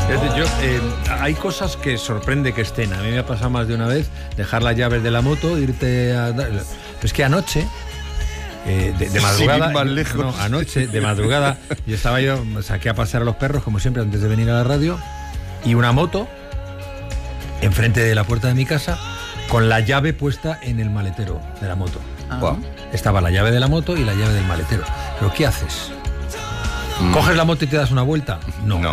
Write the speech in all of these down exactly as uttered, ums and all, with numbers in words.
Yo, eh, hay cosas que sorprende que estén. A mí me ha pasado más de una vez dejar las llaves de la moto, irte a... Es que anoche... Eh, de, de madrugada, sí, más lejos. No, anoche de madrugada yo estaba yo, saqué a pasear a los perros como siempre antes de venir a la radio y una moto enfrente de la puerta de mi casa con la llave puesta en el maletero de la moto. Ah. Wow. Estaba la llave de la moto y la llave del maletero. ¿Pero qué haces? Mm. ¿Coges la moto y te das una vuelta? No. No.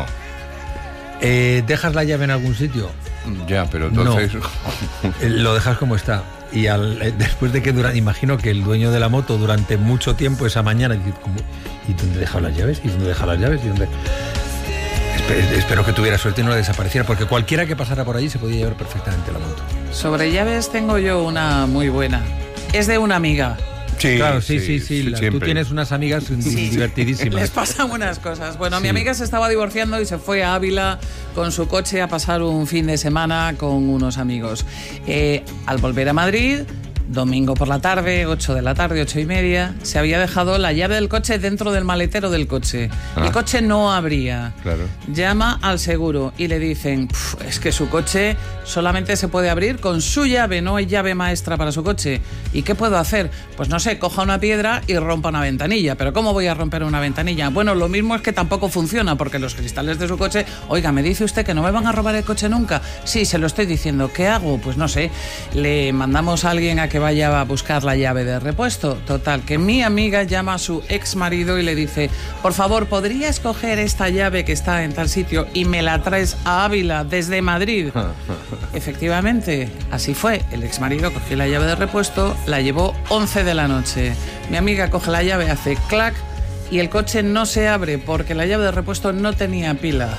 Eh, ¿Dejas la llave en algún sitio? Ya, pero entonces... No. Lo dejas como está. Y al, eh, después de que dura, imagino que el dueño de la moto durante mucho tiempo esa mañana dice, ¿cómo? ¿Y dónde he dejado las llaves? ¿Y dónde he dejado las llaves? ¿Y dónde? Espero, espero que tuviera suerte y no la desapareciera, porque cualquiera que pasara por allí se podía llevar perfectamente la moto. Sobre llaves tengo yo una muy buena. Es de una amiga. Sí, claro, sí, sí, sí. sí, sí tú tienes unas amigas sí. divertidísimas. Les pasan unas cosas. Bueno, sí. mi amiga se estaba divorciando y se fue a Ávila con su coche a pasar un fin de semana con unos amigos. Eh, al volver a Madrid, domingo por la tarde, ocho de la tarde, ocho y media, se había dejado la llave del coche dentro del maletero del coche. Ah. El coche no abría. Claro. Llama al seguro y le dicen, es que su coche solamente se puede abrir con su llave, no hay llave maestra para su coche. ¿Y qué puedo hacer? Pues no sé, coja una piedra y rompa una ventanilla. ¿Pero cómo voy a romper una ventanilla? Bueno, lo mismo es que tampoco funciona, porque los cristales de su coche... Oiga, ¿me dice usted que no me van a robar el coche nunca? Sí, se lo estoy diciendo. ¿Qué hago? Pues no sé. Le mandamos a alguien a que vaya a buscar la llave de repuesto. Total, que mi amiga llama a su ex marido y le dice, por favor, ¿podrías coger esta llave que está en tal sitio y me la traes a Ávila desde Madrid? Efectivamente, así fue. El ex marido cogió la llave de repuesto, la llevó once de la noche. Mi amiga coge la llave, hace clac y el coche no se abre porque la llave de repuesto no tenía pila.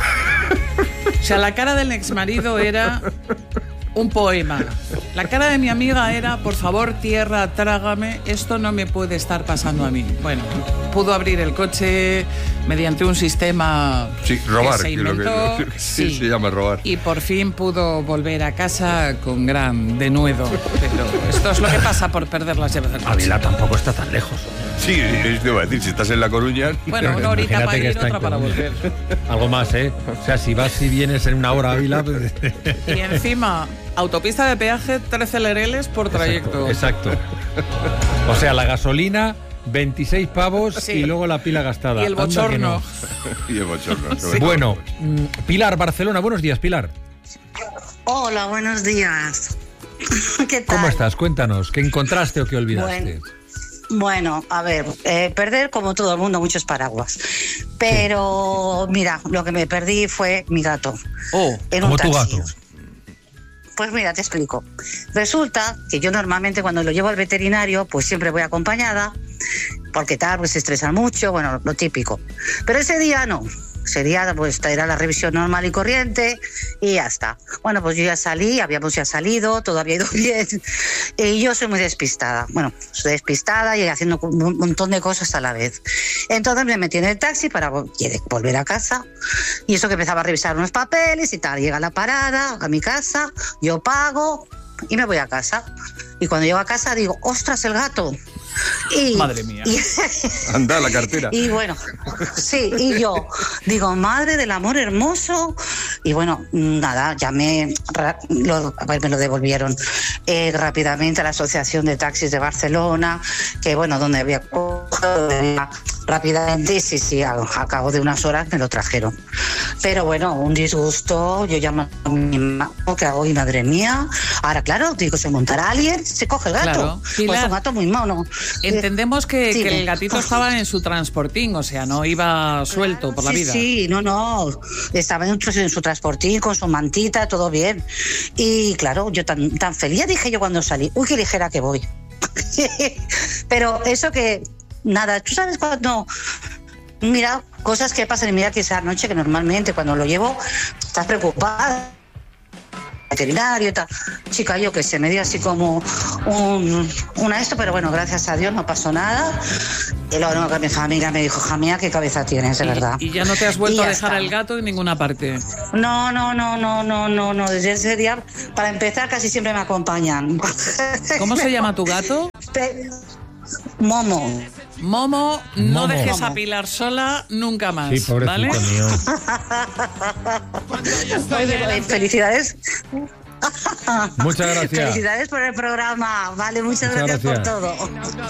O sea, la cara del ex marido era un poema. La cara de mi amiga era, por favor, tierra, trágame, esto no me puede estar pasando a mí. Bueno, pudo abrir el coche mediante un sistema sí, robar, que se inventó. Que lo que, sí, sí, se llama robar. Y por fin pudo volver a casa con gran denuedo. Pero esto es lo que pasa por perder las llaves del coche. Ávila tampoco está tan lejos. Sí, te iba a decir, si estás en La Coruña... Bueno, una horita para ir, otra para volver. Algo más, ¿eh? O sea, si vas y vienes en una hora a Ávila... Pues... Y encima, autopista de peaje, trece lereles por trayecto. Exacto, exacto. O sea, la gasolina, veintiséis pavos sí. Y luego la pila gastada. Y el bochorno. No. Y el bochorno. Sí. Bueno, Pilar, Barcelona. Buenos días, Pilar. Hola, buenos días. ¿Qué tal? ¿Cómo estás? Cuéntanos, ¿qué encontraste o qué olvidaste? Bueno. Bueno, a ver, eh, perder como todo el mundo muchos paraguas. Pero sí. Mira, lo que me perdí fue mi gato. Oh, en ¿cómo un taxi. tu gato? Pues mira, te explico. Resulta que yo normalmente cuando lo llevo al veterinario, pues siempre voy acompañada, porque tal, pues se estresan mucho, bueno, lo típico. Pero ese día no. Ese día pues era la revisión normal y corriente y ya está. Bueno, pues yo ya salí, habíamos ya salido, todo había ido bien. Y yo soy muy despistada. Bueno, soy despistada y haciendo un montón de cosas a la vez. Entonces me metí en el taxi para volver a casa. Y eso que empezaba a revisar unos papeles y tal. Llega la parada a mi casa, yo pago y me voy a casa. Y cuando llego a casa digo, ostras, el gato. Y, madre mía. Y, anda la cartera. Y bueno, sí, y yo digo, madre del amor hermoso. Y bueno, nada, llamé, lo, a ver, me lo devolvieron eh, rápidamente a la Asociación de Taxis de Barcelona, que bueno, donde había rápidamente, y sí, sí, a, a cabo de unas horas me lo trajeron. Pero bueno, un disgusto, yo llamo a mi mamá, ¿qué hago? Y madre mía, ahora claro, digo, se montará alguien, se coge el gato. Claro. Pues Pilar, un gato muy mono. Entendemos que, sí, que el gatito estaba en su transportín, o sea, no iba suelto claro, por la sí, vida. Sí, no, no, estaba en su, en su transportín, con su mantita, todo bien. Y claro, yo tan, tan feliz dije yo cuando salí, uy, qué ligera que voy. Pero eso que, nada, tú sabes cuando... Mira, cosas que pasan y mira que esa noche que normalmente cuando lo llevo estás preocupada, veterinario y tal. Chica, yo que sé, me dio así como un, una esto, pero bueno, gracias a Dios no pasó nada. Y luego no, mi familia me dijo, Jamía, qué cabeza tienes, de y, verdad. Y ya no te has vuelto a dejar está. el gato en ninguna parte. No, no, no, no, no, no, no. Desde ese día, para empezar, casi siempre me acompañan. ¿Cómo se llama tu gato? Momo. Momo, no Momo. dejes a Momo. Pilar sola nunca más, Sí, pobrecito ¿vale? mío. Oye, eh, felicidades. Muchas gracias. Felicidades por el programa. Vale, muchas, Muchas gracias, gracias. por todo.